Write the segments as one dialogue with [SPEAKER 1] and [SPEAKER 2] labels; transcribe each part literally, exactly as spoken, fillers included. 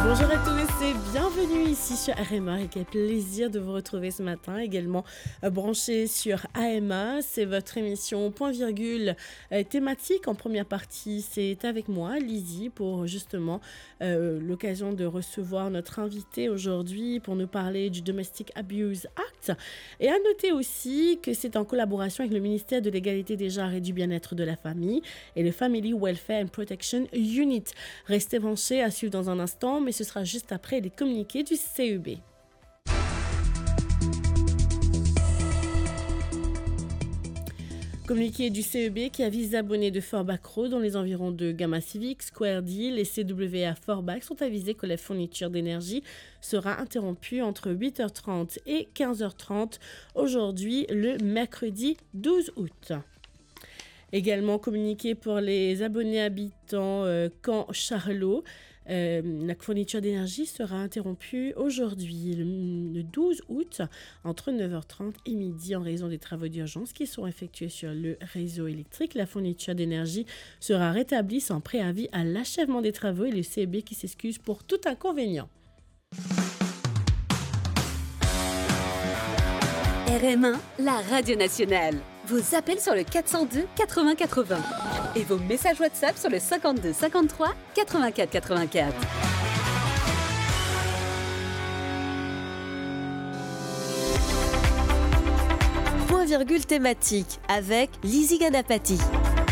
[SPEAKER 1] Bonjour à tous et bienvenue ici sur R M A et quel plaisir de vous retrouver ce matin, également euh, branché sur A M A. C'est votre émission Point Virgule euh, thématique. En première partie, c'est avec moi, Lizzie, pour justement euh, l'occasion de recevoir notre invité aujourd'hui pour nous parler du Domestic Abuse Act. Et à noter aussi que c'est en collaboration avec le ministère de l'Égalité des genres et du bien-être de la famille et le Family Welfare and Protection Unit. Restez branchés, à suivre dans un instant, mais ce sera juste après les communiqués du C E B. Communiqué du C E B qui avise les abonnés de Forbach Road dans les environs de Gamma Civic, Square Deal et C W A Forbach sont avisés que la fourniture d'énergie sera interrompue entre huit heures trente et quinze heures trente aujourd'hui, le mercredi douze août. Également communiqué pour les abonnés habitants euh, Camp Charlot. Euh, la fourniture d'énergie sera interrompue aujourd'hui, le, le douze août, entre neuf heures trente et midi en raison des travaux d'urgence qui sont effectués sur le réseau électrique. La fourniture d'énergie sera rétablie sans préavis à l'achèvement des travaux et le C E B qui s'excuse pour tout inconvénient.
[SPEAKER 2] R M un, la radio nationale. Vos appels sur le quatre cent deux quatre-vingts quatre-vingts et vos messages WhatsApp sur le cinquante-deux cinquante-trois quatre-vingt-quatre quatre-vingt-quatre. Point virgule thématique avec Lizzie Ganapati.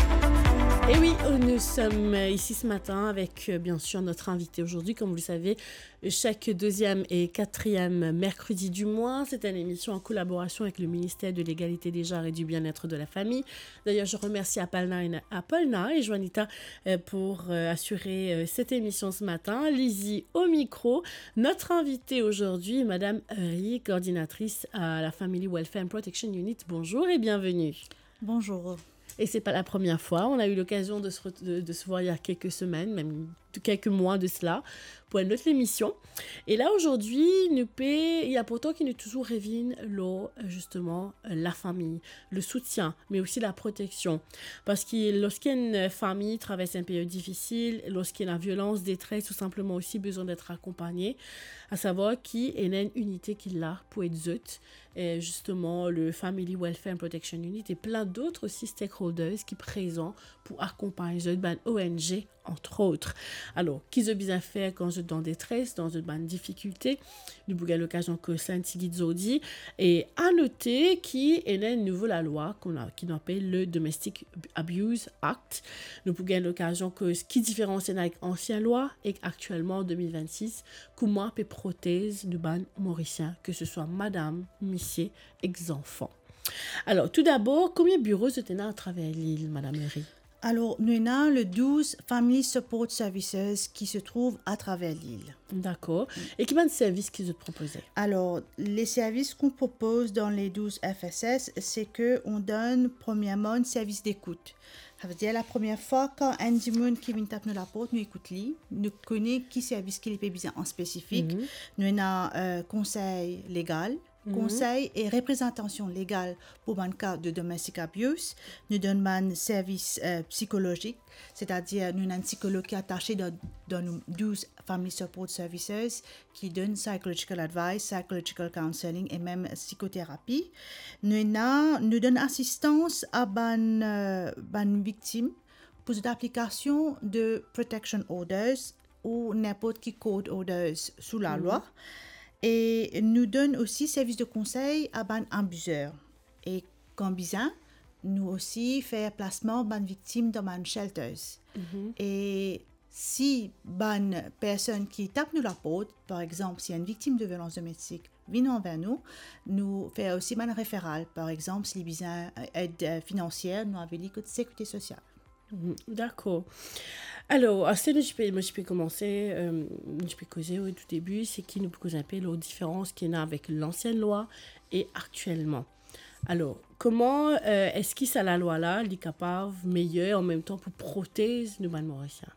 [SPEAKER 1] Et oui, nous sommes ici ce matin avec bien sûr notre invité aujourd'hui. Comme vous le savez, chaque deuxième et quatrième mercredi du mois, c'est une émission en collaboration avec le ministère de l'Égalité des genres et du bien-être de la famille. D'ailleurs, je remercie Apolna et, Apolna et Joanita pour assurer cette émission ce matin. Lizzie au micro. Notre invitée aujourd'hui, Madame Ri, coordinatrice à la Family Welfare and Protection Unit. Bonjour et bienvenue.
[SPEAKER 3] Bonjour.
[SPEAKER 1] Et c'est pas la première fois. On a eu l'occasion de se, re- de, de se voir il y a quelques semaines, même quelques mois de cela, pour une autre émission. Et là, aujourd'hui, nous paie, il y a pourtant qui nous toujours révine l'eau, justement, la famille, le soutien, mais aussi la protection. Parce que lorsqu'une famille traverse une période difficile, lorsqu'il y a la violence, détresse, ou simplement aussi besoin d'être accompagné, à savoir qui est une unité qui l'a pour être zut, et justement, le Family Welfare and Protection Unit et plein d'autres aussi stakeholders qui sont présents pour accompagner zut, ben, O N G, entre autres. Alors, qu'ils ont bien fait quand je suis dans détresse, dans une bonne difficulté, nous avons eu l'occasion que Saint-Tigui Zodi. Et à noter qu'il y a une nouvelle loi qu'on a, qui appelle le Domestic Abuse Act. Nous avons eu l'occasion que ce qui différencie avec l'ancienne loi et actuellement en deux mille vingt-six, comment peut prothèse de ban mauricien, que ce soit madame, monsieur, ex-enfant. Alors, tout d'abord, combien de bureaux se tenaient à travers l'île, madame Ri?
[SPEAKER 3] Alors, nous avons le douze Family Support Services qui se trouvent à travers l'île.
[SPEAKER 1] D'accord. Et quel de services qu'ils ont proposé?
[SPEAKER 3] Alors, les services qu'on propose dans les douze F S S, c'est qu'on donne premièrement un service d'écoute. Ça veut dire la première fois quand un Dimon qui vient taper la porte, nous écoute lui, nous connaît qui service qu'il est besoin en spécifique. Mm-hmm. Nous avons euh, conseil légal. Conseil et représentation légale pour un cas de domestic abuse. Nous donnons un service euh, psychologique, c'est-à-dire nous avons un psychologue qui est attaché dans, dans nos douze Family Support Services qui donne psychological advice, psychological counseling et même psychothérapie. Nous, avons, nous donnons assistance à une euh, victime pour l'application de protection orders ou n'importe qui code orders sous la mm-hmm. loi. Et nous donne aussi service de conseil à ban abuseurs. Et quand besoin, nous aussi fait placement ban victimes dans ban shelters. Mm-hmm. Et si ban personne qui tape nous la porte, par exemple, si une victime de violence domestique vient vers nous, nous fait aussi ban référal. Par exemple, si besoin aide financière, nous avons dit que de sécurité sociale.
[SPEAKER 1] D'accord. Alors, assez de je peux, moi, je peux commencer, euh, je peux causer au tout début, c'est qui nous cause un peu la différence qu'il y a avec l'ancienne loi et actuellement. Alors, comment euh, est-ce que ça la loi là, elle est capable, meilleure en même temps pour protéger nos ban mauriciens?